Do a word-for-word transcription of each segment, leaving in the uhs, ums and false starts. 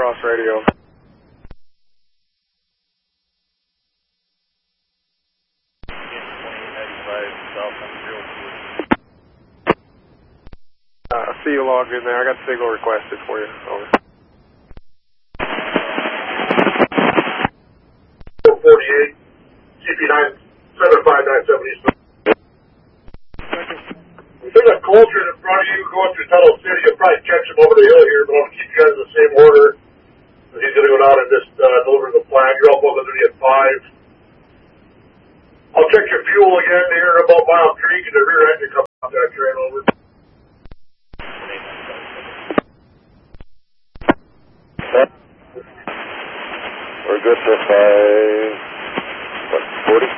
cross radio. Uh, I see you logged in there. I got signal requested for you. Over. four forty-eight, C P nine seven five nine seven East. If there's a Colter in front of you going through Tunnel City, you'll probably catch him over the hill here, but I'll keep you guys in the same order. He's going to go down and just uh, deliver the plant. You're all both at five. I'll check your fuel again here about Mile Creek, and the rear engine comes out that train over. We're good for five, what, forty?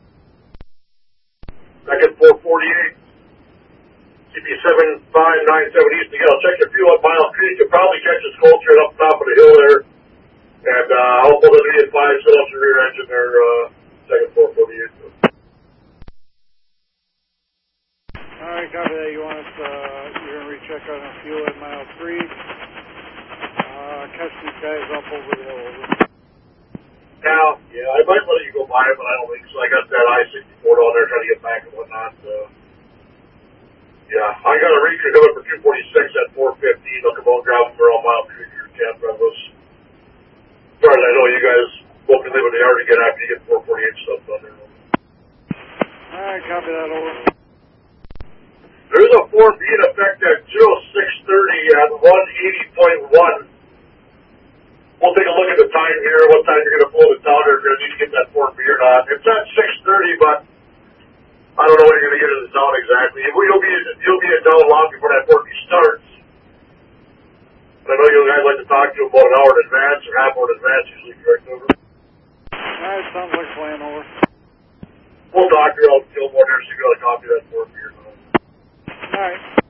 Second four forty-eight, C P seven five nine seven East again. I'll check your fuel at Mile Creek. You'll probably catch this Colter up top of the hill there. And uh, I'll pull the three and five, set up the rear engine there, uh, second four forty-eight. All right, copy that. You want us, uh, you're going to recheck on our fuel at Mile Creek. Uh, catch these guys up over the hill. Over. Now, yeah, I might let you go by it, but I don't think so. I got that I sixty-four down there trying to get back and whatnot. Uh, yeah, I got a reach coming for two forty-six at four fifteen. Look about gravel for all Mile Creek here, Camp Rebels. As far as I know, you guys both can live in the yard again after you get four forty-eight stuff done there. All right, copy that. Over. There is a four B in effect at zero six thirty at one eighty point one. We'll take a look at the time here, what time you're going to pull the town, or if you're going to need to get that four B or not. It's at six thirty, but I don't know when you're going to get in the town exactly. You'll be, you'll be in town long before that four B starts. I know you guys like to talk to you about an hour in advance or half hour in advance, usually, correct, over? All right, sounds like plan, over. We'll talk to you. I'll kill more there, so you got a copy of that four B or not. All right.